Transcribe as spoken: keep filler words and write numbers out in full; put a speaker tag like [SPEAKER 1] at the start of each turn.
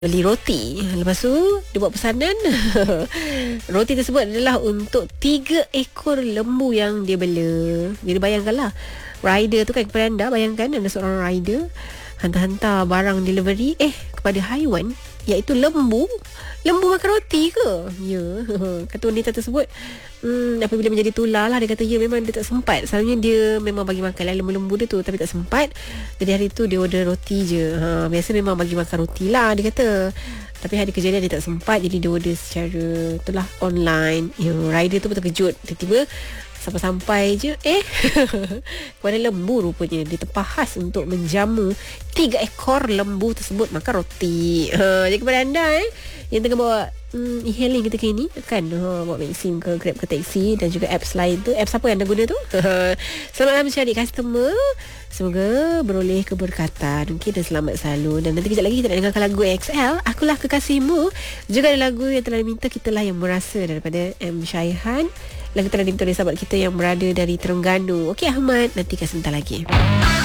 [SPEAKER 1] beli roti. Lepas tu dia buat pesanan. Roti tersebut adalah untuk tiga ekor lembu yang dia bela. Jadi bayangkanlah, rider tu kan, kepada anda bayangkan ada seorang rider hantar-hantar barang delivery eh kepada haiwan, iaitu lembu. Lembu makan roti ke? Ya. Kata wanita tersebut, hmm, apabila menjadi tular lah, dia kata ya, memang dia tak sempat. Selalunya dia memang bagi makan lah lembu-lembu dia tu, tapi tak sempat. Jadi hari tu dia order roti je. ha, Biasa memang bagi makan roti lah, dia kata. Tapi hari kejadian dia tak sempat, jadi dia order secara itulah online. Ya, rider tu pun terkejut. Tiba-tiba sampai-sampai je Eh kepada lembu, rupanya dia terpahas untuk menjamu tiga ekor lembu tersebut makan roti. ha, Jadi kepada anda eh yang tengah bawa hmm, e-hailing ketika ini kan, ha, bawa Maxim ke Grab ke taksi dan juga apps lain tu, apps apa yang anda guna tu, selamatlah mencari customer. Semoga beroleh keberkatan. Okey, dan selamat selalu. Dan nanti kejap lagi kita nak dengarkan lagu X L, Akulah Kekasihmu. Juga ada lagu yang telah diminta, Kitalah Yang Merasa, daripada M. Syaihan. Lagu telah diminta oleh sahabat kita yang berada dari Terengganu. Okey Ahmad, nanti kasih sebentar lagi.